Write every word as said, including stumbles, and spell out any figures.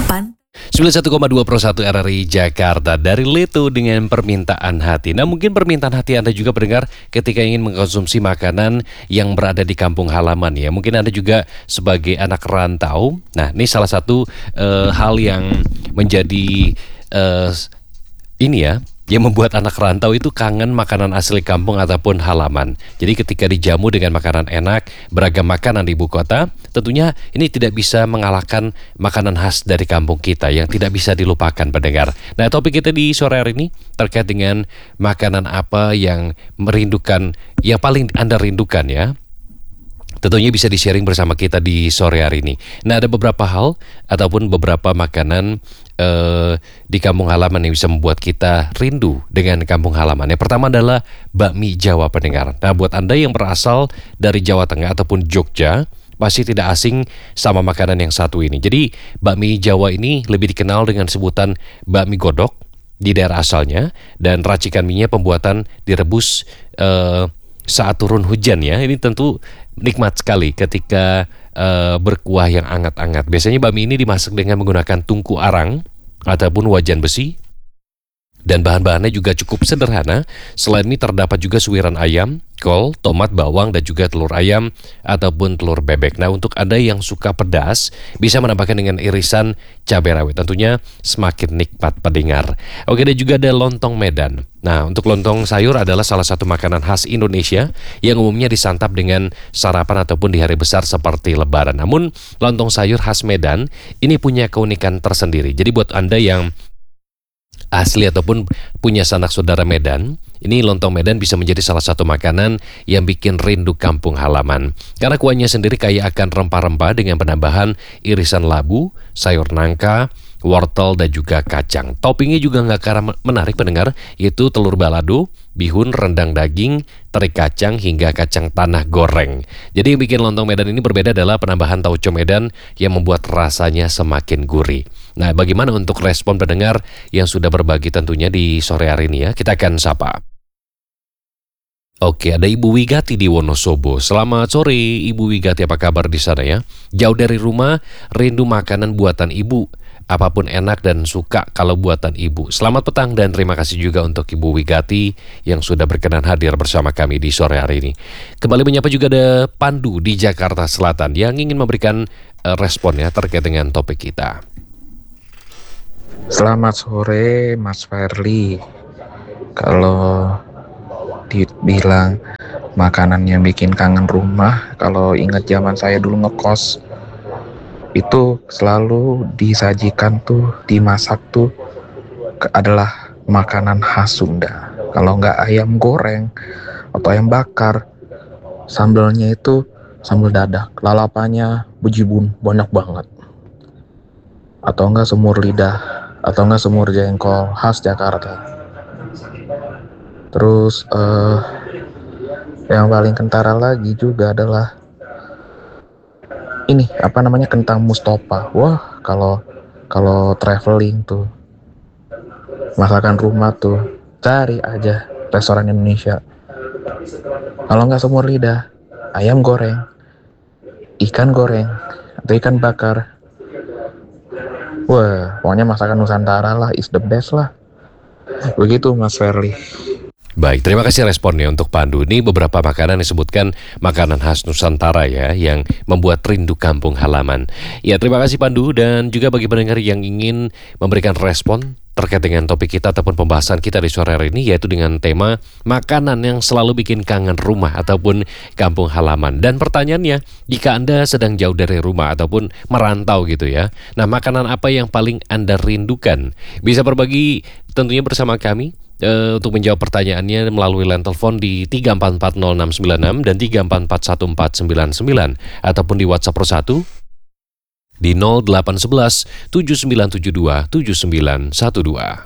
Pan sembilan puluh satu koma dua Pro satu R R I Jakarta dari Leto dengan permintaan hati. Nah, mungkin permintaan hati Anda juga pendengar ketika ingin mengkonsumsi makanan yang berada di kampung halaman ya. Mungkin Anda juga sebagai anak rantau. Nah, ini salah satu uh, hal yang menjadi uh, ini ya, yang membuat anak rantau itu kangen makanan asli kampung ataupun halaman. Jadi ketika dijamu dengan makanan enak, beragam makanan di ibu kota, tentunya ini tidak bisa mengalahkan makanan khas dari kampung kita yang tidak bisa dilupakan pendengar. Nah, topik kita di sore hari ini terkait dengan makanan apa yang merindukan, yang paling Anda rindukan ya. Tentunya bisa di-sharing bersama kita di sore hari ini. Nah, ada beberapa hal ataupun beberapa makanan uh, di kampung halaman yang bisa membuat kita rindu dengan kampung halaman. Yang pertama adalah bakmi Jawa pendengar. Nah, buat Anda yang berasal dari Jawa Tengah ataupun Jogja, pasti tidak asing sama makanan yang satu ini. Jadi, bakmi Jawa ini lebih dikenal dengan sebutan bakmi godok di daerah asalnya. Dan racikan mie-nya pembuatan direbus uh, saat turun hujan ya. Ini tentu nikmat sekali ketika uh, berkuah yang hangat-hangat. Biasanya bakmi ini dimasak dengan menggunakan tungku arang ataupun wajan besi. Dan bahan-bahannya juga cukup sederhana. Selain ini terdapat juga suiran ayam, kol, tomat, bawang, dan juga telur ayam ataupun telur bebek. Nah, untuk Anda yang suka pedas, bisa menambahkan dengan irisan cabai rawit. Tentunya semakin nikmat pendengar. Oke, dan juga ada lontong Medan. Nah, untuk lontong sayur adalah salah satu makanan khas Indonesia yang umumnya disantap dengan sarapan ataupun di hari besar seperti Lebaran. Namun, lontong sayur khas Medan ini punya keunikan tersendiri. Jadi buat Anda yang asli ataupun punya sanak saudara Medan, ini lontong Medan bisa menjadi salah satu makanan yang bikin rindu kampung halaman. Karena kuahnya sendiri kaya akan rempah-rempah dengan penambahan irisan labu, sayur nangka, wortel, dan juga kacang. Toppingnya juga nggak kalah menarik pendengar, yaitu telur balado, bihun, rendang daging, teri kacang, hingga kacang tanah goreng. Jadi yang bikin lontong Medan ini berbeda adalah penambahan tauco Medan yang membuat rasanya semakin gurih. Nah, bagaimana untuk respon pendengar yang sudah berbagi tentunya di sore hari ini ya? Kita akan sapa. Oke, ada Ibu Wigati di Wonosobo. Selamat sore Ibu Wigati, apa kabar di sana ya? Jauh dari rumah, rindu makanan buatan ibu. Apapun enak dan suka kalau buatan ibu. Selamat petang dan terima kasih juga untuk Ibu Wigati yang sudah berkenan hadir bersama kami di sore hari ini. Kembali menyapa juga ada Pandu di Jakarta Selatan yang ingin memberikan uh, respon ya terkait dengan topik kita. Selamat sore Mas Ferli. Kalau dibilang makanan yang bikin kangen rumah, kalau ingat zaman saya dulu ngekos, itu selalu disajikan tuh, dimasak tuh adalah makanan khas Sunda. Kalau nggak ayam goreng atau ayam bakar, sambalnya itu sambal dadak, lalapannya bejibun banyak banget. Atau enggak semur lidah, atau enggak semur jengkol khas Jakarta. Terus uh, yang paling kentara lagi juga adalah ini apa namanya kentang Mustopa. Wah, kalau kalau traveling tuh masakan rumah tuh cari aja restoran Indonesia. Kalau nggak semur lidah, ayam goreng, ikan goreng atau ikan bakar. Wah, pokoknya masakan Nusantara lah is the best lah. Begitu Mas Ferli. Baik, terima kasih responnya untuk Pandu. Ini beberapa makanan disebutkan makanan khas Nusantara ya, yang membuat rindu kampung halaman. Ya, terima kasih Pandu, dan juga bagi pendengar yang ingin memberikan respon terkait dengan topik kita ataupun pembahasan kita di sore hari ini, yaitu dengan tema makanan yang selalu bikin kangen rumah ataupun kampung halaman. Dan pertanyaannya, jika Anda sedang jauh dari rumah ataupun merantau gitu ya, nah makanan apa yang paling Anda rindukan? Bisa berbagi tentunya bersama kami. Uh, untuk menjawab pertanyaannya melalui line telepon di tiga empat empat nol enam sembilan enam dan tiga empat empat satu empat sembilan sembilan ataupun di WhatsApp Pro satu di nol delapan satu satu tujuh sembilan tujuh dua tujuh sembilan satu dua.